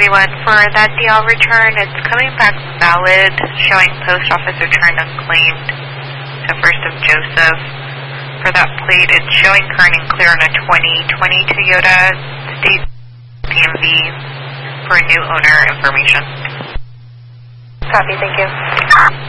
31. For that DL return, it's coming back valid, showing post office return unclaimed to 1st of Joseph. For that plate, it's showing current and clear on a 2020 Toyota State DMV for new owner information. Copy, thank you.